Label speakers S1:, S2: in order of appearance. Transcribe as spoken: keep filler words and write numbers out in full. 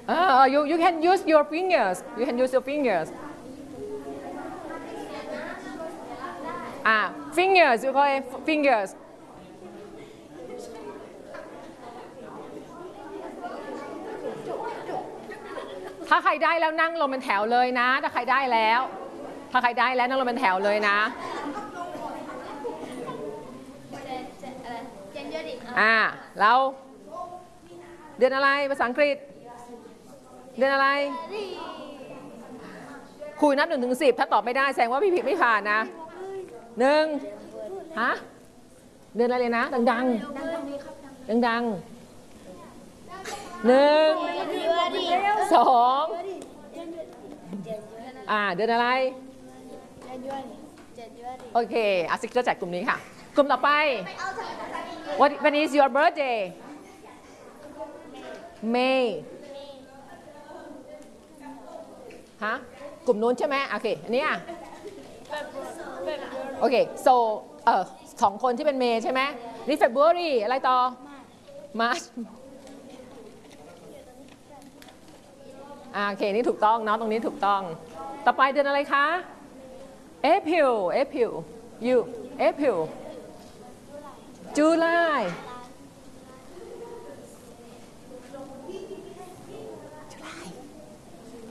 S1: uh, you you can use your fingers you can use your fingers อ่า fingers you call it fingers ถ้าใครได้แล้วนั่งลงเป็นแถวเลยนะถ้าใครได้แล้วถ้าใครได้แล้วนั่งลงเป็นแถวเลยนะอ่าเราเดือนอะไรภาษาอังกฤษเดือนอะไรคุยนับหนึ่งถึงสิบถ้าตอบไม่ได้แสดงว่าพี่ผิดไม่ผ่านนะหนึ่งฮะเดือนอะไรเลยนะดังๆดังๆหนึ่งสองอ่าเดือนอะไรโอเคอาซิกจะจัดกลุ่มนี้ค่ะกลุ่มต่อไป What when is your birthday May ฮะกลุ่มนู้นใช่ไหมโอเคอันนี้อ่ะโอเค so เออสองคนที่เป็นเมย์ใช่ไหมนี่ February อะไรต่อ March อ่าโอเคนี่ถูกต้องเนาะตรงนี้ถูกต้องต่อไปเดือนอะไรคะ April April you April July